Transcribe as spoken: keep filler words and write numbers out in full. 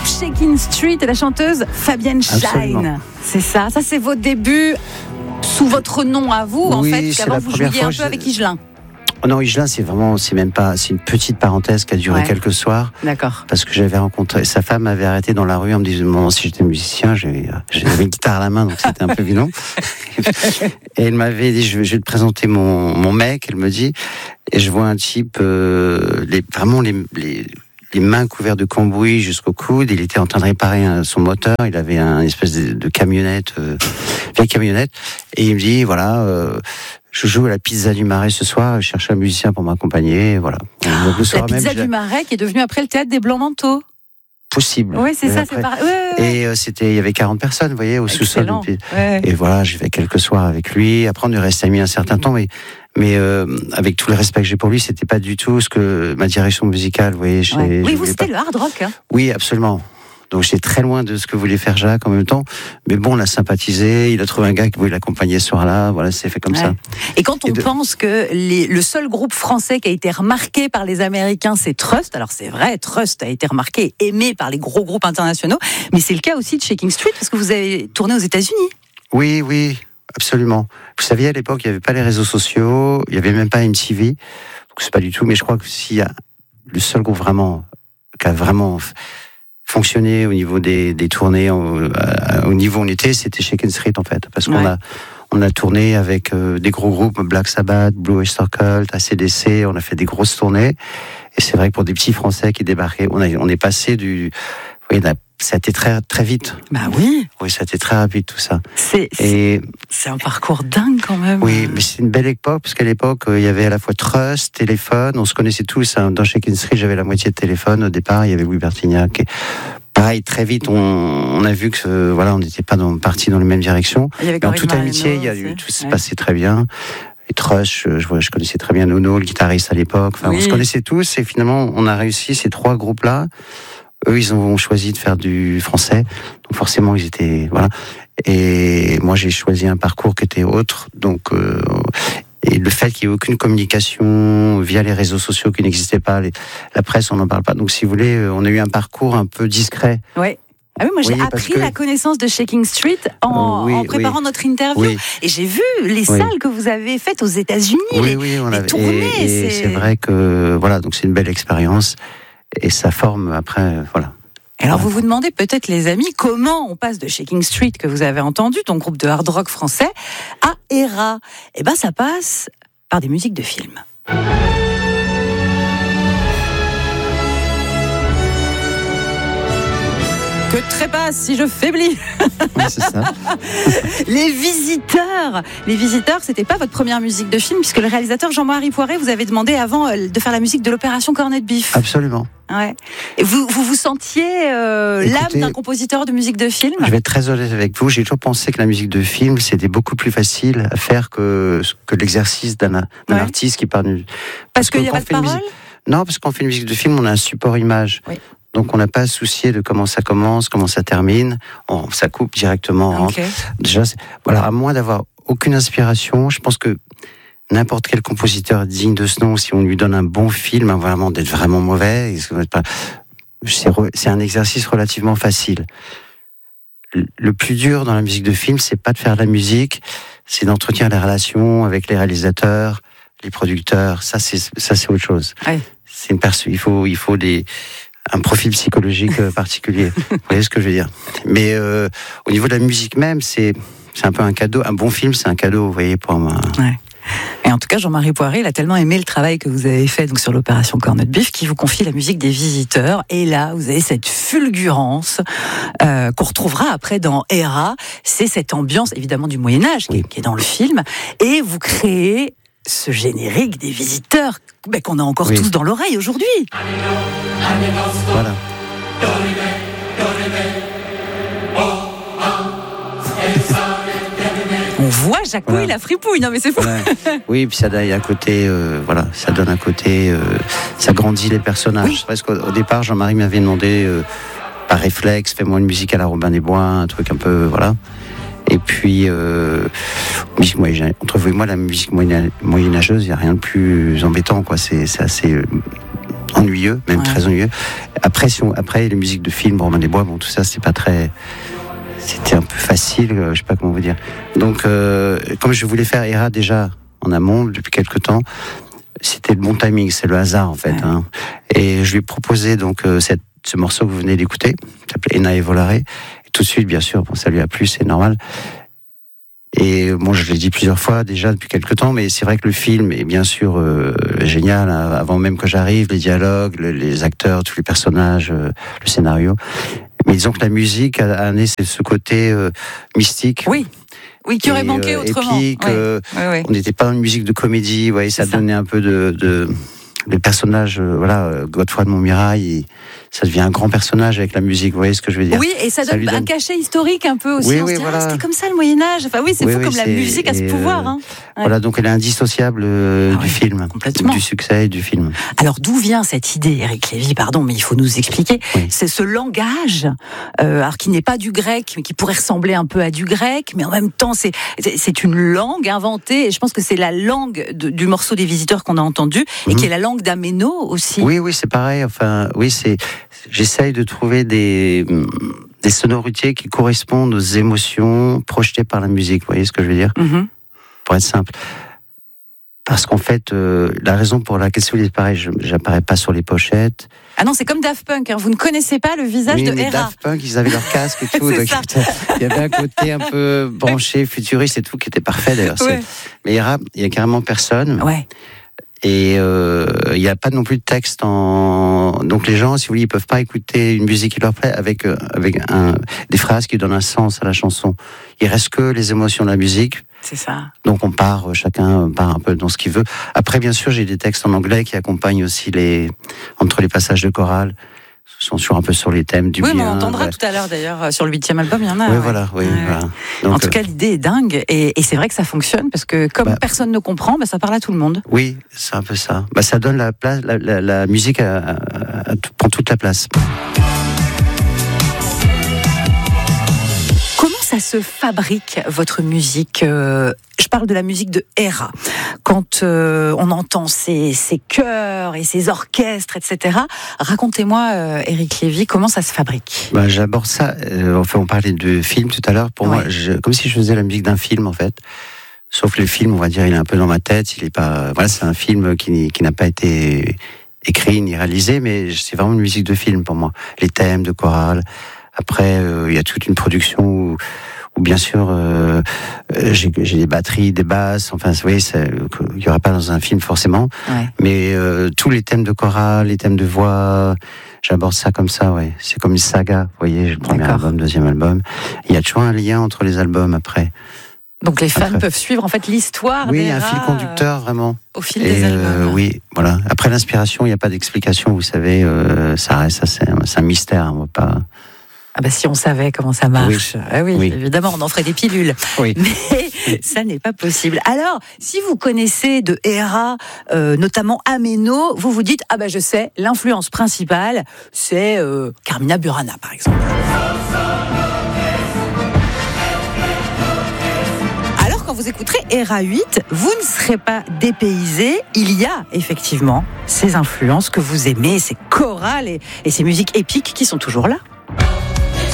Shaking Street et la chanteuse Fabienne Shine. C'est ça, ça c'est vos débuts sous votre nom à vous, oui, en fait, parce qu'avant vous jouiez un peu avec Higelin. Oh non, Higelin, c'est vraiment, c'est même pas, c'est une petite parenthèse qui a duré ouais. quelques soirs. D'accord. Parce que j'avais rencontré, sa femme m'avait arrêté dans la rue en me disant, bon, si j'étais musicien, j'avais, j'avais une guitare à la main, donc c'était un peu violent. Et elle m'avait dit, je vais, je vais te présenter mon, mon mec, elle me dit, et je vois un type, euh, les, vraiment les, les, les mains couvertes de cambouis jusqu'au coude. Il était en train de réparer un, son moteur. Il avait un espèce de, de camionnette, euh, vieille camionnette. Et il me dit, voilà, euh, je joue à la Pizza du Marais ce soir. Je cherche un musicien pour m'accompagner. Voilà. Oh, Donc, la Pizza même, du Marais qui est devenue après le théâtre des Blancs-Manteaux. Possible. Oui, c'est ça, après. C'est pareil. Ouais, ouais. Et euh, c'était, il y avait quarante personnes, vous voyez, au sous-sol. Ouais. Et voilà, j'ai fait quelques soirs avec lui. Après, on est resté amis un certain temps, mais mais euh, avec tout le respect que j'ai pour lui, c'était pas du tout ce que ma direction musicale, vous voyez. Ouais. Oui, vous c'était pas... le hard rock. Hein. Oui, absolument. Donc j'étais très loin de ce que voulait faire Jacques en même temps, mais bon, on l'a sympathisé. Il a trouvé un gars qui voulait l'accompagner ce soir-là. Voilà, c'est fait comme ouais. ça. Et quand on Et de... pense que les, le seul groupe français qui a été remarqué par les Américains, c'est Trust. Alors c'est vrai, Trust a été remarqué, aimé par les gros groupes internationaux, mais c'est le cas aussi de Shaking Street parce que vous avez tourné aux États-Unis. Oui, oui. Absolument. Vous saviez, à l'époque, il n'y avait pas les réseaux sociaux, il n'y avait même pas M T V, donc c'est pas du tout, mais je crois que s'il y a le seul groupe vraiment, qui a vraiment fonctionné au niveau des, des tournées, au, au niveau où on était, c'était Shaking Street, en fait, parce qu'on ouais. a, on a tourné avec euh, des gros groupes, Black Sabbath, Blue Oyster Cult, A C D C, on a fait des grosses tournées, et c'est vrai que pour des petits Français qui débarquaient, on, a, on est passé du, oui, ça a été très, très vite. Bah oui. Oui, ça a été très rapide, tout ça. C'est, Et, c'est un parcours dingue, quand même. Oui, mais c'est une belle époque, parce qu'à l'époque, il y avait à la fois Trust, Téléphone, on se connaissait tous. Hein. Dans Shaking Street, j'avais la moitié de Téléphone. Au départ, il y avait Louis Bertignac. Et pareil, très vite, on, on a vu que, voilà, on n'était pas dans, partis dans les mêmes directions. Mais en toute amitié, il y a eu, tout se passait très bien. Et Trust, je, je, je connaissais très bien Nono, le guitariste à l'époque. Enfin, oui. On se connaissait tous, et finalement, on a réussi ces trois groupes-là. Eux, ils ont choisi de faire du français, donc forcément, ils étaient voilà. Et moi, j'ai choisi un parcours qui était autre, donc euh, et le fait qu'il n'y ait aucune communication via les réseaux sociaux qui n'existaient pas, les, la presse, on n'en parle pas. Donc, si vous voulez, on a eu un parcours un peu discret. Ouais. Ah oui, moi j'ai oui, appris que... la connaissance de Shaking Street en, oui, en préparant oui. notre interview. Oui. Et j'ai vu les oui. salles que vous avez faites aux États-Unis, oui, les, oui, on les avait, tournées. Et, et c'est... c'est vrai que voilà, donc c'est une belle expérience. Et ça forme après, voilà. Alors vous vous demandez peut-être, les amis, comment on passe de Shaking Street, que vous avez entendu, ton groupe de hard rock français, à Héra. Eh ben ça passe par des musiques de films. Que trépasse si je faiblis. Oui, c'est ça. Les Visiteurs. Les Visiteurs, c'était pas votre première musique de film, puisque le réalisateur Jean-Marie Poiret vous avait demandé avant de faire la musique de l'opération Cornet de Bif. Absolument. Ouais. Et vous, vous vous sentiez euh, Écoutez, l'âme d'un compositeur de musique de film ? Je vais être très honnête avec vous. J'ai toujours pensé que la musique de film, c'était beaucoup plus facile à faire que, que l'exercice d'un, d'un ouais. artiste qui parle. Parce, parce qu'il n'y a pas de parole musique... Non, parce qu'on fait une musique de film, on a un support image. Oui. Donc on n'a pas à se soucier de comment ça commence, comment ça termine. On, ça coupe directement. Okay. Déjà, c'est, voilà, à moins d'avoir aucune inspiration, je pense que n'importe quel compositeur est digne de ce nom, si on lui donne un bon film, hein, vraiment d'être vraiment mauvais, c'est, c'est un exercice relativement facile. Le plus dur dans la musique de film, c'est pas de faire de la musique, c'est d'entretenir les relations avec les réalisateurs, les producteurs. Ça, c'est ça, c'est autre chose. Ouais. C'est une perso- il faut, il faut des un profil psychologique particulier. Vous voyez ce que je veux dire ? Mais euh, au niveau de la musique même, c'est c'est un peu un cadeau. Un bon film, c'est un cadeau, vous voyez, pour moi. Ouais. Et en tout cas, Jean-Marie Poiret, il a tellement aimé le travail que vous avez fait donc sur l'opération Cornet de Bif, qu'il vous confie la musique des Visiteurs. Et là, vous avez cette fulgurance euh, qu'on retrouvera après dans Héra. C'est cette ambiance, évidemment, du Moyen-Âge qui, qui est dans le film. Et vous créez ce générique des Visiteurs ben, qu'on a encore oui. tous dans l'oreille aujourd'hui. Voilà. On voit Jacouille, voilà. La fripouille, non mais c'est fou. Voilà. Oui, puis ça donne un côté, euh, voilà, ça donne un côté, euh, ça grandit les personnages. Oui. Parce qu'au au départ, Jean-Marie m'avait demandé, euh, par réflexe, fais-moi une musique à la Robin des Bois, un truc un peu, voilà. Et puis, euh, musique moyen, entre vous et moi, la musique moyen, moyenâgeuse, il n'y a rien de plus embêtant, quoi. C'est, c'est assez. Euh, ennuyeux, même ouais. très ennuyeux. Après, si on, après les musiques de films, Robin des Bois, bon, tout ça, c'est pas très, c'était un peu facile, euh, je sais pas comment vous dire. Donc, euh, comme je voulais faire Héra déjà en amont depuis quelque temps, c'était le bon timing, c'est le hasard en fait. Ouais. Hein. Et je lui ai proposé donc euh, cette, ce morceau que vous venez d'écouter, qui s'appelait Ena et Volare. Et tout de suite, bien sûr, bon, ça lui a plu, c'est normal. Et bon, je l'ai dit plusieurs fois déjà depuis quelques temps, mais c'est vrai que le film est bien sûr euh, génial. Hein, avant même que j'arrive, les dialogues, le, les acteurs, tous les personnages, euh, le scénario. Mais disons que la musique a, a amené ce côté euh, mystique. Oui. Oui, qui aurait et, manqué euh, autrement. Épique, ouais. Euh, ouais, ouais. On n'était pas dans une musique de comédie. Vous voyez, ça, ça donnait un peu de, de les personnages. Euh, voilà, Godefroy de Montmirail. Et, ça devient un grand personnage avec la musique, vous voyez ce que je veux dire? Oui, et ça, ça donne un donne... cachet historique un peu aussi. Oui, on oui, se dit, voilà. ah, c'était comme ça le Moyen-Âge. Enfin, oui, c'est oui, fou oui, comme la musique a ce pouvoir. Euh, hein. Ouais. Voilà, donc elle est indissociable euh, ah, du oui, film, complètement. Du succès du film. Alors, d'où vient cette idée, Éric Lévy? Pardon, mais il faut nous expliquer. Oui. C'est ce langage, euh, alors qui n'est pas du grec, mais qui pourrait ressembler un peu à du grec, mais en même temps, c'est, c'est une langue inventée, et je pense que c'est la langue de, du morceau des Visiteurs qu'on a entendu, mm-hmm. et qui est la langue d'Améno aussi. Oui, oui, c'est pareil. Enfin, oui, c'est. J'essaye de trouver des, des sonorités qui correspondent aux émotions projetées par la musique. Vous voyez ce que je veux dire? Mm-hmm. Pour être simple. Parce qu'en fait, euh, la raison pour laquelle c'est pareil, je j'apparais pas sur les pochettes. Ah non, c'est comme Daft Punk, hein. Vous ne connaissez pas le visage oui, de mais Héra. Daft Punk, ils avaient leur casque et tout. donc, il y avait un côté un peu branché, futuriste et tout, qui était parfait d'ailleurs. Ouais. Mais Héra, il y a carrément personne. Ouais. Et il euh, n'y a pas non plus de texte en. Donc les gens, si vous voulez, ils peuvent pas écouter une musique qui leur plaît avec euh, avec un, des phrases qui donnent un sens à la chanson. Il reste que les émotions de la musique. C'est ça. Donc on part, chacun part un peu dans ce qu'il veut. Après, bien sûr, j'ai des textes en anglais qui accompagnent aussi les entre les passages de chorale. Ce sont sur un peu sur les thèmes du oui, bien. Oui, on entendra ouais. tout à l'heure d'ailleurs sur le huitième album, il y en a. Oui, ouais. voilà. Oui, ouais. voilà. Donc, en tout cas, l'idée est dingue et, et c'est vrai que ça fonctionne parce que comme bah, personne ne comprend, bah, ça parle à tout le monde. Oui, c'est un peu ça. Bah, ça donne la place, la, la, la musique à, à, à, à, prend toute la place. Ça se fabrique, votre musique. Euh, je parle de la musique de Héra. Quand euh, on entend ces, ces chœurs et ces orchestres, et cetera. Racontez-moi, euh, Éric Lévy, comment ça se fabrique? Ben, j'aborde ça. Euh, enfin, on parlait de film tout à l'heure. Pour ouais. moi, je, comme si je faisais la musique d'un film, en fait. Sauf le film, on va dire, il est un peu dans ma tête. Il est pas. Voilà, c'est un film qui, qui n'a pas été écrit ni réalisé, mais c'est vraiment une musique de film pour moi. Les thèmes de chorale. Après, euh, il y a toute une production où, où bien sûr, euh, j'ai, j'ai des batteries, des basses. Enfin, vous voyez, il y aura pas dans un film forcément. Ouais. Mais euh, tous les thèmes de chorale, les thèmes de voix, j'aborde ça comme ça. Ouais, c'est comme une saga. Vous voyez, le premier D'accord. album, deuxième album. Il y a toujours un lien entre les albums après. Donc les fans après. peuvent suivre en fait l'histoire. Oui, un fil conducteur vraiment. Au fil Et des albums. Euh, oui, voilà. Après l'inspiration, il n'y a pas d'explication. Vous savez, euh, ça reste, ça, c'est, c'est un mystère. On va pas. Ah bah si on savait comment ça marche, oui. Ah oui, oui, évidemment, on en ferait des pilules. Oui. Mais ça n'est pas possible. Alors, si vous connaissez de Héra, euh, notamment Améno, vous vous dites, ah bah je sais, l'influence principale, c'est euh, Carmina Burana, par exemple. Alors, quand vous écouterez Héra huit, vous ne serez pas dépaysé. Il y a effectivement ces influences que vous aimez, ces chorales et, et ces musiques épiques qui sont toujours là.